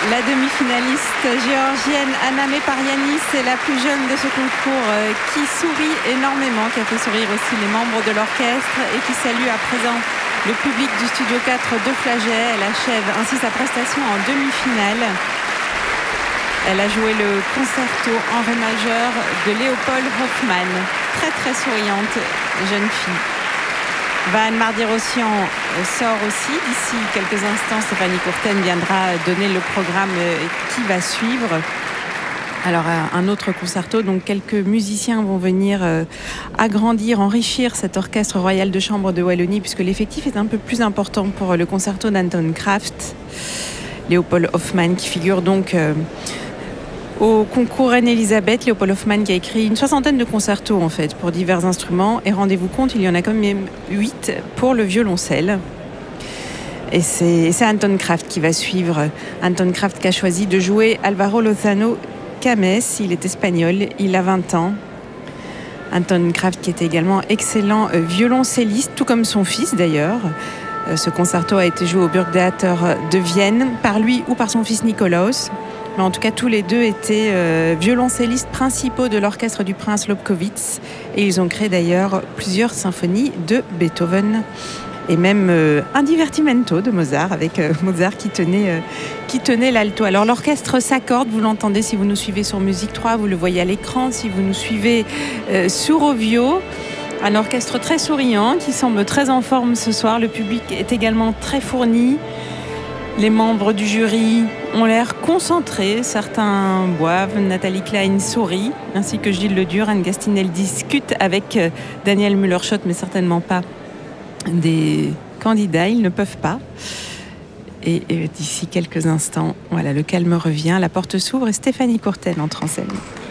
La demi-finaliste géorgienne Anna Meparianis est la plus jeune de ce concours qui sourit énormément, qui a fait sourire aussi les membres de l'orchestre et qui salue à présent le public du Studio 4 de Flagey. Elle achève ainsi sa prestation en demi-finale. Elle a joué le concerto en ré majeur de Léopold Hoffmann. Très très souriante jeune fille. Van Mardi-Rossian sort aussi. D'ici quelques instants, Stéphanie Courten viendra donner le programme qui va suivre. Alors, un autre concerto, donc quelques musiciens vont venir agrandir, enrichir cet orchestre royal de chambre de Wallonie, puisque l'effectif est un peu plus important pour le concerto d'Anton Kraft. Léopold Hoffmann qui figure donc au concours Reine-Elisabeth. Léopold Hoffmann qui a écrit une soixantaine de concertos en fait pour divers instruments, et rendez-vous compte, il y en a quand même 8 pour le violoncelle. Et c'est Anton Kraft qui va suivre. Anton Kraft qui a choisi de jouer Álvaro Lozano Cames. Il est espagnol, il a 20 ans. Anton Kraft qui était également excellent violoncelliste, tout comme son fils d'ailleurs. Ce concerto a été joué au Burgtheater de Vienne par lui ou par son fils Nikolaus. Mais en tout cas, tous les deux étaient violoncellistes principaux de l'orchestre du prince Lobkowitz. Et ils ont créé d'ailleurs plusieurs symphonies de Beethoven. Et même un divertimento de Mozart, avec Mozart qui tenait l'alto. Alors l'orchestre s'accorde, vous l'entendez si vous nous suivez sur Musique 3, vous le voyez à l'écran, si vous nous suivez sur Ovio. Un orchestre très souriant, qui semble très en forme ce soir. Le public est également très fourni. Les membres du jury ont l'air concentrés. Certains boivent, Nathalie Klein sourit, ainsi que Gilles Ledur. Anne Gastinel discute avec Daniel Müller-Schott, mais certainement pas des candidats, ils ne peuvent pas. Et d'ici quelques instants, voilà, le calme revient, la porte s'ouvre et Stéphanie Courten entre en scène.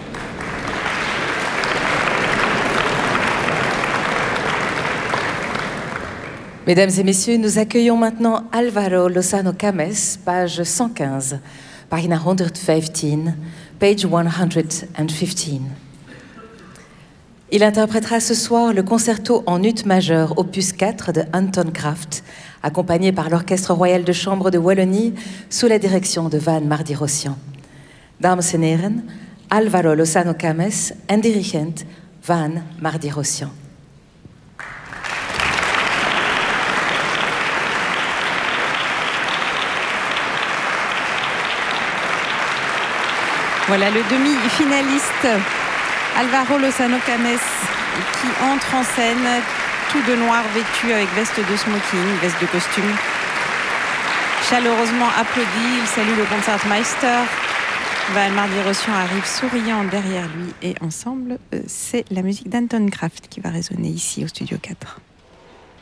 Mesdames et messieurs, nous accueillons maintenant Álvaro Lozano Cames, page 115, pagina 115, page 115. Il interprétera ce soir le concerto en ut majeur, opus 4 de Anton Kraft, accompagné par l'Orchestre royal de chambre de Wallonie sous la direction de Van Mardi-Rossian. Dames en heren, Álvaro Lozano Cames en dirigent Van Mardi-Rossian. Voilà le demi-finaliste Álvaro Lozano Cames qui entre en scène tout de noir vêtu avec veste de smoking, veste de costume. Chaleureusement applaudi, il salue le concertmeister. Van Mardi-Rossian arrive souriant derrière lui et ensemble, c'est la musique d'Anton Kraft qui va résonner ici au Studio 4.